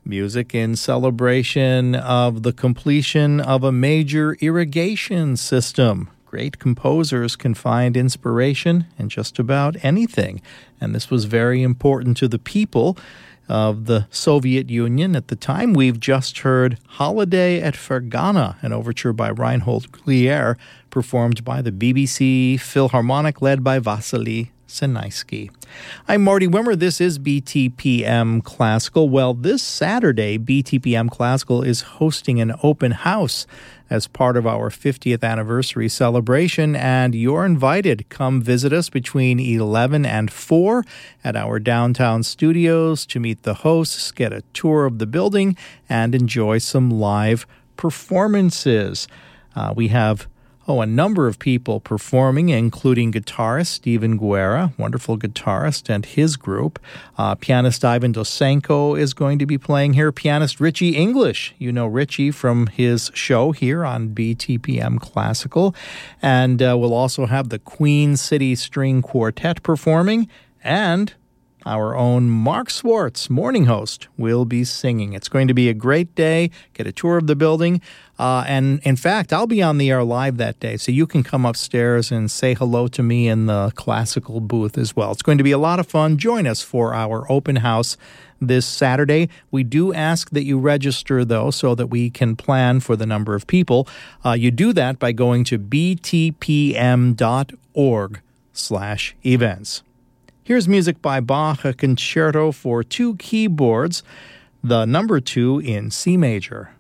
Music in celebration of the completion of a major irrigation system. Great composers can find inspiration in just about anything, and this was very important to the people of the Soviet Union at the time. We've just heard Holiday at Fergana, an overture by Reinhold Glier, performed by the BBC Philharmonic, led by Vasily Sinaisky. I'm Marty Wimmer. This is BTPM Classical. Well, this Saturday, BTPM Classical is hosting an open house as part of our 50th anniversary celebration, and you're invited. Come visit us between 11 and 4 at our downtown studios to meet the hosts, get a tour of the building, and enjoy some live performances. We have a number of people performing, including guitarist Stephen Guerra, wonderful guitarist, and his group. Pianist Ivan Dosenko is going to be playing here. Pianist Richie English. You know Richie from his show here on BTPM Classical. And we'll also have the Queen City String Quartet performing, and our own Mark Swartz, morning host, will be singing. It's going to be a great day. Get a tour of the building. And in fact, I'll be on the air live that day, so you can come upstairs and say hello to me in the classical booth as well. It's going to be a lot of fun. Join us for our open house this Saturday. We do ask that you register, though, so that we can plan for the number of people. You do that by going to btpm.org/events. Here's music by Bach, a concerto for 2 keyboards, the number 2 in C major.